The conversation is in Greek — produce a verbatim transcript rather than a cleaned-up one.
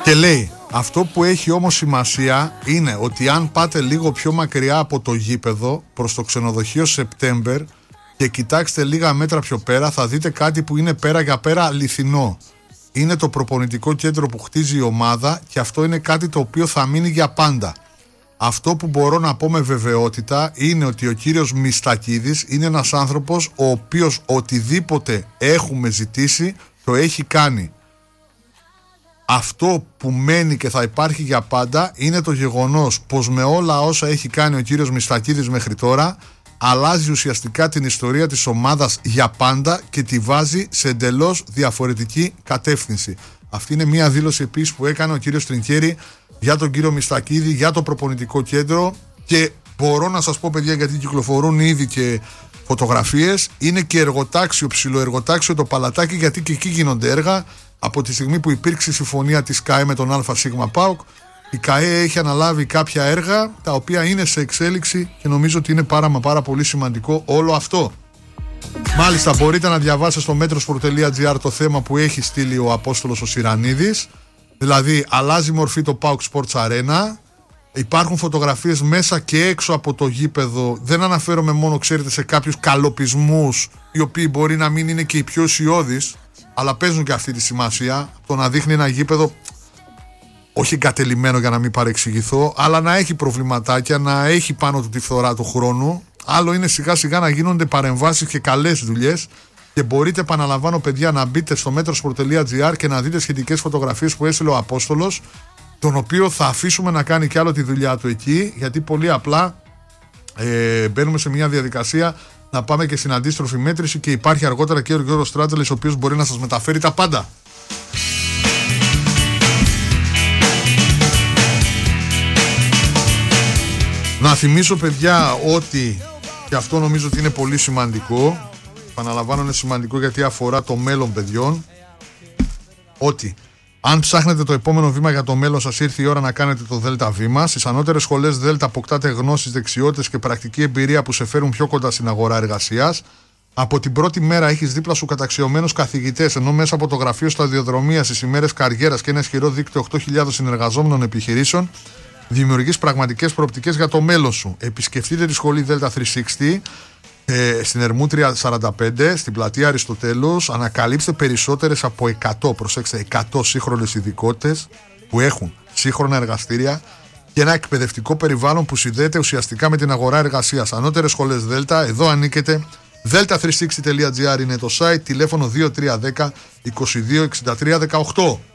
Και λέει, αυτό που έχει όμως σημασία είναι ότι αν πάτε λίγο πιο μακριά από το γήπεδο προς το ξενοδοχείο Σεπτέμβερ και κοιτάξτε λίγα μέτρα πιο πέρα, θα δείτε κάτι που είναι πέρα για πέρα αληθινό. Είναι το προπονητικό κέντρο που χτίζει η ομάδα και αυτό είναι κάτι το οποίο θα μείνει για πάντα. Αυτό που μπορώ να πω με βεβαιότητα είναι ότι ο κύριος Μιστακίδης είναι ένας άνθρωπος ο οποίος οτιδήποτε έχουμε ζητήσει το έχει κάνει. Αυτό που μένει και θα υπάρχει για πάντα είναι το γεγονός πως με όλα όσα έχει κάνει ο κύριος Μιστακίδης μέχρι τώρα αλλάζει ουσιαστικά την ιστορία της ομάδας για πάντα και τη βάζει σε εντελώς διαφορετική κατεύθυνση. Αυτή είναι μια δήλωση επίσης που έκανε ο κύριος Τρινκέρι για τον κύριο Μιστακίδη, για το προπονητικό κέντρο, και μπορώ να σας πω, παιδιά, γιατί κυκλοφορούν ήδη και φωτογραφίες, είναι και εργοτάξιο, ψιλοεργοτάξιο το Παλατάκι, γιατί και εκεί γίνονται έργα. Από τη στιγμή που υπήρξε συμφωνία της ΚΑΕ με τον ΑΣ ΠΑΟΚ, η ΚΑΕ έχει αναλάβει κάποια έργα τα οποία είναι σε εξέλιξη και νομίζω ότι είναι πάρα μα πάρα πολύ σημαντικό όλο αυτό. Μάλιστα, μπορείτε να διαβάσετε στο metrosport τελεία gr το θέμα που έχει στείλει ο Απόστολος ο Σιρανίδης. Δηλαδή, αλλάζει μορφή το ΠΑΟΚ Sports Arena. Υπάρχουν φωτογραφίες μέσα και έξω από το γήπεδο. Δεν αναφέρομαι μόνο, ξέρετε, σε κάποιους καλοπισμούς, οι οποίοι μπορεί να μην είναι και οι πιο ουσιώδεις, αλλά παίζουν και αυτή τη σημασία. Το να δείχνει ένα γήπεδο, όχι εγκατελειμμένο για να μην παρεξηγηθώ, αλλά να έχει προβληματάκια, να έχει πάνω του τη φθορά του χρόνου. Άλλο είναι σιγά σιγά να γίνονται παρεμβάσεις και καλές δουλειές. Και μπορείτε, επαναλαμβάνω, παιδιά, να μπείτε στο metrosport τελεία gr και να δείτε σχετικές φωτογραφίες που έστειλε ο Απόστολος, τον οποίο θα αφήσουμε να κάνει κι άλλο τη δουλειά του εκεί, γιατί πολύ απλά ε, μπαίνουμε σε μια διαδικασία να πάμε και στην αντίστροφη μέτρηση και υπάρχει αργότερα και ο Γιώργος Στράτζελης, ο οποίος μπορεί να σας μεταφέρει τα πάντα. Να θυμίσω, παιδιά, ότι, και αυτό νομίζω ότι είναι πολύ σημαντικό, επαναλαμβάνω, είναι σημαντικό γιατί αφορά το μέλλον παιδιών, ότι αν ψάχνετε το επόμενο βήμα για το μέλλον σας, ήρθε η ώρα να κάνετε το ΔΕΛΤΑ βήμα. Στις ανώτερες σχολές ΔΕΛΤΑ αποκτάτε γνώσεις, δεξιότητες και πρακτική εμπειρία που σε φέρουν πιο κοντά στην αγορά εργασίας. Από την πρώτη μέρα έχεις δίπλα σου καταξιωμένους καθηγητές, ενώ μέσα από το γραφείο σταδιοδρομίας, στις ημέρες καριέρας και ένα ισχυρό δίκτυο οκτώ χιλιάδες συνεργαζόμενων επιχειρήσεων, δημιουργείς πραγματικές προοπτικές για το μέλλον σου. Επισκεφτείτε τη σχολή ΔΕΛΤΑ τριακόσια εξήντα ε, στην Ερμού τριακόσια σαράντα πέντε, στην πλατεία Αριστοτέλους. Ανακαλύψτε περισσότερες από εκατό, προσέξτε, εκατό σύγχρονες ειδικότητες που έχουν σύγχρονα εργαστήρια και ένα εκπαιδευτικό περιβάλλον που συνδέεται ουσιαστικά με την αγορά εργασίας. Ανώτερες σχολές ΔΕΛΤΑ, εδώ ανήκετε. δέλτα τριακόσια εξήντα τελεία gr είναι το site, τηλέφωνο δύο τρία ένα μηδέν, είκοσι δύο εξήντα τρία δεκαοκτώ.